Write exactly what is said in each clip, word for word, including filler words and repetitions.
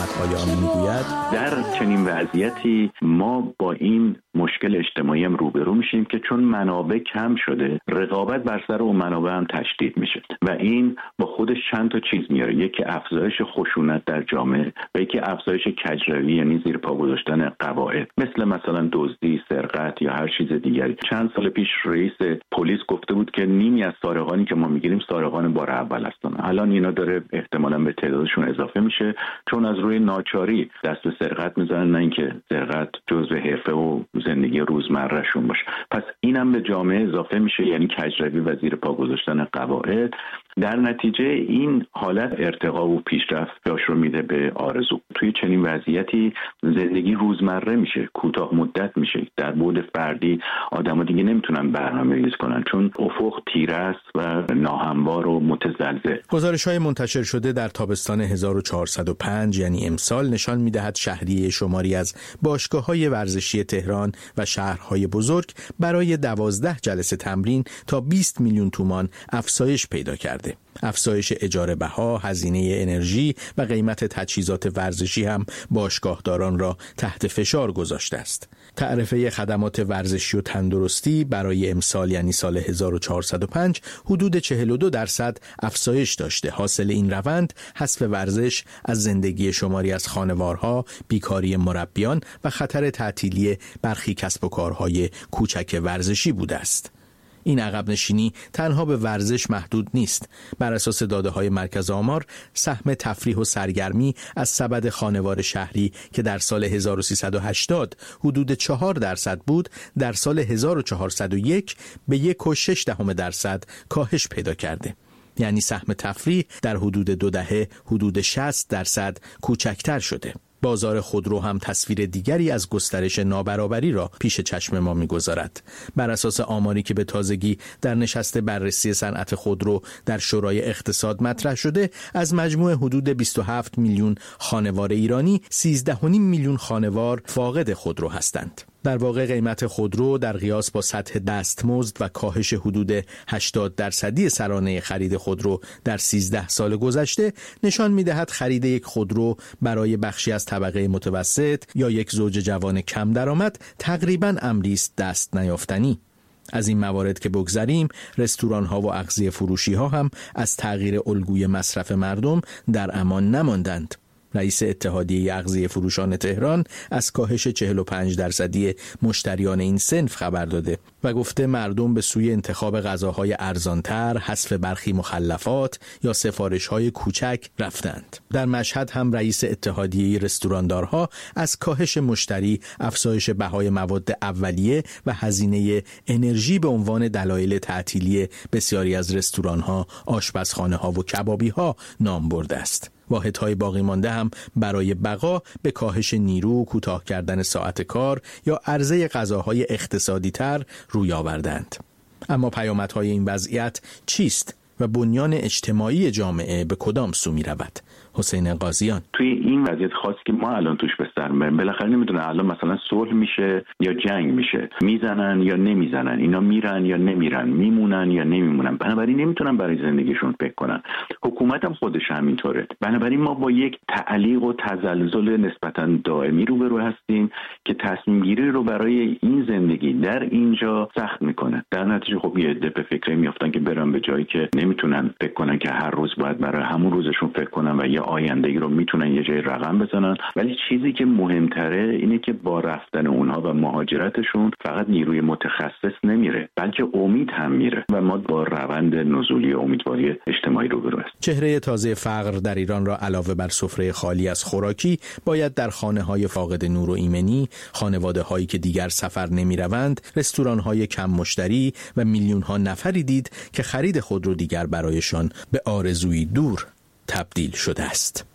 پیامدهای آن میگوید: در چنین وضعیتی ما با این مشکل اجتماعی هم روبرو میشیم که چون منابع کم شده، رقابت بر سر اون منابع هم تشدید میشه و این با خودش چند تا چیز میاره. یکی افزایش خشونت در جامعه و یکی افزایش کجروی، یعنی زیر پا گذاشتن قواعد، مثل مثلا دزدی، سرقت یا هر چیز دیگری. چند سال پیش رئیس پلیس گفته بود که نیمی از سارقانی که ما میگیریم سارقان بار اول هستن. الان اینا داره احتمالاً به تعدادشون اضافه میشه، چون از روی ناچاری دست به سرقت میزنن، نه اینکه سرقت جزء حرفه و زندگی روزمرهشون باشه. پس اینم به جامعه اضافه میشه، یعنی کجروی و زیر پا گذاشتن قواعد. در نتیجه این حالت ارتقا و پیشرفت جاش رو میده به آرزو. توی چنین وضعیتی زندگی روزمره میشه، کوتاه مدت میشه. در بعد فردی آدم‌ها دیگه نمیتونن برنامه‌ریزی کنن چون افق تیره است و ناهموار و متزلزل. گزارش‌های منتشر شده در تابستان هزار و چهارصد و پنج یعنی امسال نشان می‌دهد شهریه شماری از باشگاه‌های ورزشی تهران و شهرهای بزرگ برای دوازده جلسه تمرین تا بیست میلیون تومان افزایش پیدا کرده. افزایش اجاره بها، هزینه انرژی و قیمت تجهیزات ورزشی هم باشگاهداران را تحت فشار گذاشته است. تعرفه خدمات ورزشی و تندرستی برای امسال یعنی سال هزار و چهارصد و پنج حدود چهل و دو درصد افزایش داشته. حاصل این روند حذف ورزش از زندگی شماری از خانوارها، بیکاری مربیان و خطر تعطیلی برخی کسب و کارهای کوچک ورزشی بوده است. این عقب نشینی تنها به ورزش محدود نیست. بر اساس داده‌های مرکز آمار، سهم تفریح و سرگرمی از سبد خانوار شهری که در سال هزار و سیصد و هشتاد حدود چهار درصد بود، در سال هزار و چهارصد و یک به یک و شش دهم درصد کاهش پیدا کرده. یعنی سهم تفریح در حدود دو دهه حدود شصت درصد کوچکتر شده. بازار خودرو هم تصویر دیگری از گسترش نابرابری را پیش چشم ما می‌گذارد. بر اساس آماری که به تازگی در نشست بررسی صنعت خودرو در شورای اقتصاد مطرح شده، از مجموع حدود بیست و هفت میلیون خانوار ایرانی، سیزده و نیم میلیون خانوار فاقد خودرو هستند. در واقع قیمت خودرو در قیاس با سطح دستمزد و کاهش حدود هشتاد درصدی سرانه خرید خودرو در سیزده سال گذشته نشان می‌دهد خرید یک خودرو برای بخشی از طبقه متوسط یا یک زوج جوان کم درآمد تقریباً امری است دست نیافتنی. از این موارد که بگذریم، رستوران‌ها و اغذیه فروشی‌ها هم از تغییر الگوی مصرف مردم در امان نماندند. رئیس اتحادیه اغذیه فروشان تهران از کاهش چهل و پنج درصدی مشتریان این صنف خبر داده و گفته مردم به سوی انتخاب غذاهای ارزانتر، حذف برخی مخلفات یا سفارش‌های کوچک رفتند. در مشهد هم رئیس اتحادیه رستوراندارها از کاهش مشتری، افزایش بهای مواد اولیه و هزینه انرژی به عنوان دلایل تعطیلی بسیاری از رستوران‌ها، آشپزخانه‌ها و کبابی‌ها نام برده است. واحدهای باقی مانده هم برای بقا به کاهش نیرو، کوتاه کردن ساعت کار یا عرضه غذاهای اقتصادی تر روی آوردند. اما پیامدهای این وضعیت چیست و بنیان اجتماعی جامعه به کدام سو می رود؟ حسین قاضیان: توی این وضعیت خاصی که ما الان توش به سر میبریم، بالاخره نمیدونه الان مثلا صلح میشه یا جنگ میشه، میزنن یا نمیزنن، اینا میرن یا نمیرن، میمونن یا نمیمونن. بنابراین نمیتونن برای زندگیشون فکر کنن. حکومت هم خودش همینطوره. بنابراین ما با یک تعلیق و تزلزل نسبتا دائمی روبرو هستیم که تصمیم گیری رو برای این زندگی در اینجا سخت میکنه. در نتیجه خب یه عده به فکر میافتن که برن به جایی که نمیتونن فکر کنن که هر روز باید برای همون روزشون فکر کنن و یه آیندگی رو میتونن یه جای رقم بزنن. ولی چیزی که مهمتره اینه که با رفتن اونها و مهاجرتشون فقط نیروی متخصص نمیره، بلکه امید هم میره و ما با روند نزولی امیدواری اجتماعی روبرو هستیم. چهره تازه فقر در ایران را علاوه بر سفره خالی از خوراکی باید در خانه‌های فاقد نور و ایمنی، خانواده‌هایی که دیگر سفر نمیروند، رستوران‌های کم مشتری و میلیون‌ها نفری دید که خرید خودرو دیگر برایشان به آرزویی دور تبدیل شده است.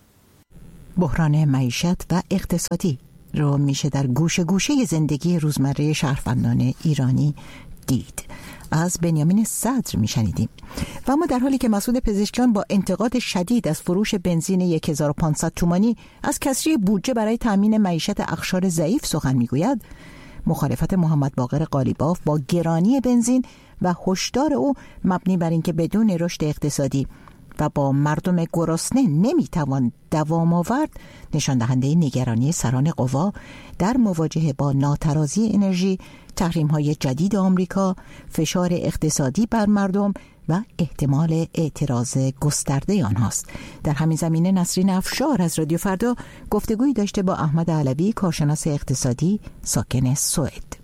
بحران معیشت و اقتصادی رو میشه در گوشه گوشه زندگی روزمره شهروندان ایرانی دید. از بنیامین صدر میشنیدیم. و اما در حالی که مسعود پزشکیان با انتقاد شدید از فروش بنزین هزار و پانصد تومانی از کسری بودجه برای تامین معیشت اقشار ضعیف سخن میگوید، مخالفت محمد باقر قالیباف با گرانی بنزین و هشدار او مبنی بر اینکه بدون رشد اقتصادی و با مردم گرسنه نمیتوان دوام آورد نشان دهنده نگرانی سران قوا در مواجهه با ناترازی انرژی، تحریم‌های جدید آمریکا، فشار اقتصادی بر مردم و احتمال اعتراض گسترده آنهاست. در همین زمینه نسرین افشار از رادیو فردا گفتگویی داشته با احمد علوی، کارشناس اقتصادی ساکن سوئد.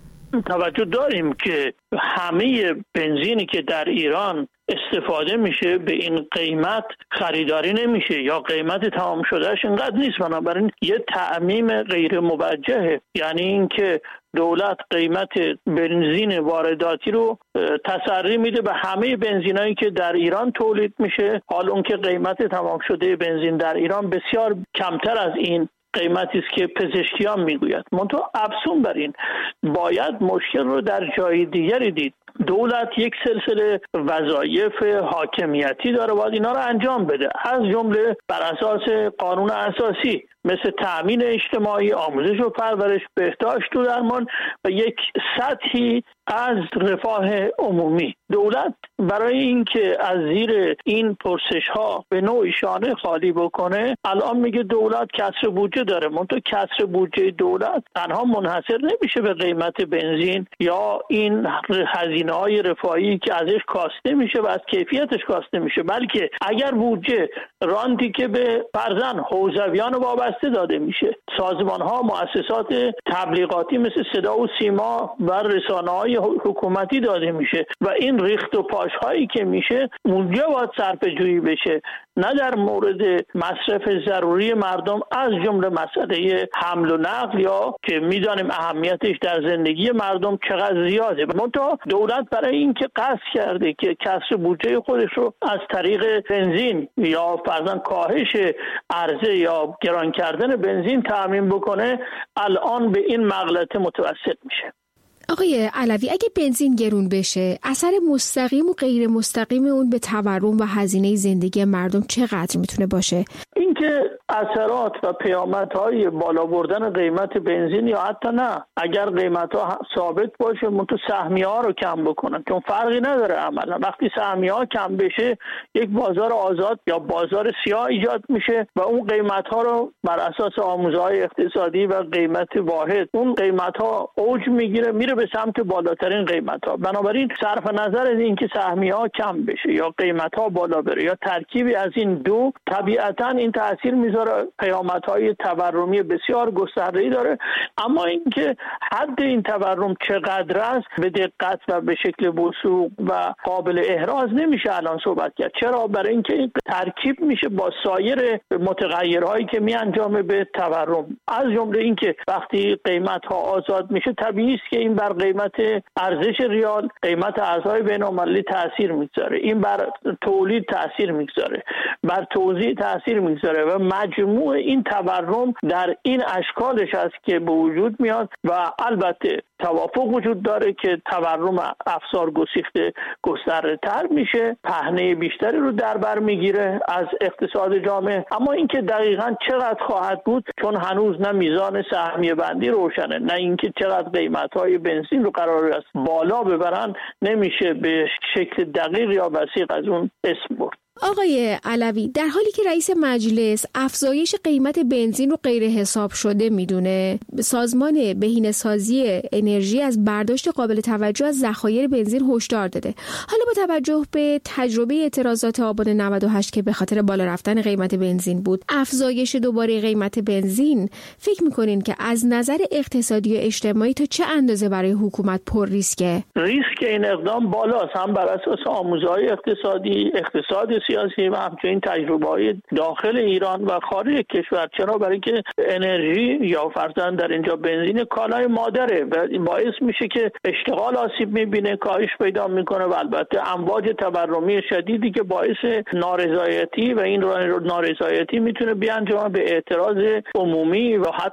توجه داریم که همه بنزینی که در ایران استفاده میشه به این قیمت خریداری نمیشه یا قیمت تمام شدهش اینقدر نیست، بنابراین یه تعمیم غیر موجهه، یعنی اینکه دولت قیمت بنزین وارداتی رو تسری میده به همه بنزینایی که در ایران تولید میشه، حال اون که قیمت تمام شده بنزین در ایران بسیار کمتر از این قیمتی است که پزشکیان میگوید. منتها افزون بر این باید مشکل رو در جای دیگری دید. دولت یک سلسله وظایف حاکمیتی داره، باید اینا رو انجام بده، از جمله بر اساس قانون اساسی مثل تأمین اجتماعی، آموزش و پرورش، بهداشت و درمان و یک سطحی از رفاه عمومی. دولت برای اینکه از زیر این پرسش ها به نوعی شانه خالی بکنه، الان میگه دولت کسر بودجه داره. منتها کسر بودجه دولت تنها منحصر نمیشه به قیمت بنزین یا این هزینه های رفاهی که ازش کاسته میشه و از کیفیتش کاسته میشه، بلکه اگر بودجه رانتی که به فرزن حوزویان وابسته داده میشه، سازمان ها، مؤسسات تبلیغاتی مثل صدا و سیما و رسانه های حکومتی داده میشه و این ریخت و پاش هایی که میشه اونجا باید صرفه جویی بشه، نه در مورد مصرف ضروری مردم از جمله مسئله حمل و نقل یا که میدانیم اهمیتش در زندگی مردم چقدر زیاده. منتها دولت برای اینکه قصد کرده که کسر بودجه خودش رو از طریق بنزین یا فرضاً کاهش عرضه یا گران کردن بنزین تامین بکنه، الان به این مغلطه متوسل میشه. آقای علوی، اگه بنزین گرون بشه، اثر مستقیم و غیر مستقیم اون به تورم و هزینه زندگی مردم چقدر میتونه باشه؟ اینکه اثرات و پیامدهای بالا بردن قیمت بنزین یا حتی نه، اگر قیمت ها ثابت باشه منتها سهمیه ها رو کم بکنن، چون فرقی نداره عملا. وقتی سهمیه ها کم بشه یک بازار آزاد یا بازار سیاه ایجاد میشه و اون قیمت ها رو بر اساس آموزهای اقتصادی و قیمت واحد اون قیمت ها اوج میگیره، میره به سمت بالاترین قیمت ها. بنابراین صرف نظر از اینکه سهمیه ها کم بشه یا قیمت ها بالا بره یا ترکیبی از این دو، طبیعتاً این تاثیر میذاره، پیامدهای تورمی بسیار گسترده‌ای داره. اما اینکه حد این تورم چقدر است به دقت و به شکل وثوق و قابل احراز نمیشه الان صحبت کرد. چرا؟ برای اینکه این ترکیب میشه با سایر متغیرهایی که میانجامه به تورم، از جمله اینکه وقتی قیمت ها آزاد میشه طبیعی است که این بر قیمت ارزش ریال، قیمت ارزهای بین‌المللی تاثیر میذاره، این بر تولید تاثیر میذاره، بر توزیع تاثیر میذاره و مجموع این تورم در این اشکالش است که به وجود میاد و البته توافق وجود داره که تورم افزار گسیخته گسترده تر میشه، پهنه بیشتری رو در بر میگیره از اقتصاد جامعه. اما اینکه دقیقاً چقدر خواهد بود، چون هنوز نه میزان سهمیه بندی روشنه، نه اینکه چقدر قیمت‌های بنزین رو قرار است بالا ببرن، نمیشه به شکل دقیق یا وثیق از اون اسم برد. آقای علوی، در حالی که رئیس مجلس افزایش قیمت بنزین رو غیر حساب شده میدونه، سازمان بهینه‌سازی انرژی از برداشت قابل توجه از ذخایر بنزین هشدار داده. حالا با توجه به تجربه اعتراضات آبان نود و هشت که به خاطر بالا رفتن قیمت بنزین بود، افزایش دوباره قیمت بنزین، فکر میکنین که از نظر اقتصادی و اجتماعی تا چه اندازه برای حکومت پر ریسکه؟ ریسک این اقدام بالاست، هم بر اساس آموزهای اقتصادی، اقتصاد سیاسی و همچنین تجربه‌های داخل ایران و خارج کشور. چرا؟ برای که انرژی یا فرضاً در اینجا بنزین کالای مادره و باعث میشه که اشتغال آسیب میبینه، کاهش پیدا میکنه و البته امواج تورمی شدیدی که باعث نارضایتی و این نارضایتی میتونه بیانجامه به اعتراض عمومی و حتی